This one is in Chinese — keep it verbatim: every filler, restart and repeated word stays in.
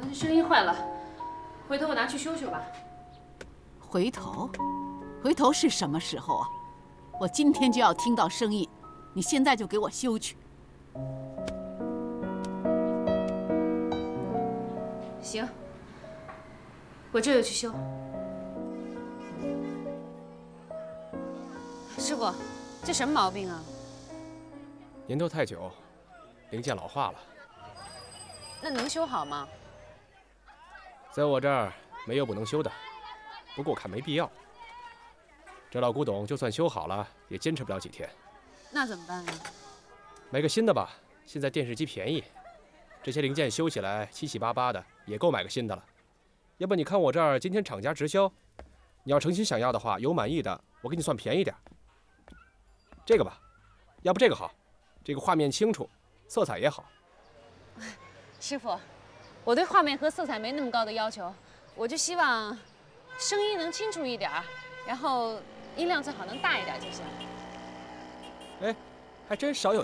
那声音坏了，回头我拿去修修吧。 回头？回头是什么时候啊？我今天就要听到声音，你现在就给我修去。 行，我这就去修。师傅，这什么毛病啊？ 年头太久，零件老化了。 那能修好吗？ 在我这儿没有不能修的，不过我看没必要。这老古董就算修好了，也坚持不了几天。 那怎么办呢？ 买个新的吧，现在电视机便宜，这些零件修起来七七八八的，也够买个新的了。要不你看我这儿今天厂家直销，你要诚心想要的话，有满意的，我给你算便宜点。这个吧，要不这个好，这个画面清楚，色彩也好。 师傅，我对画面和色彩没那么高的要求，我就希望声音能清楚一点，然后音量最好能大一点就行。 哎，还真少有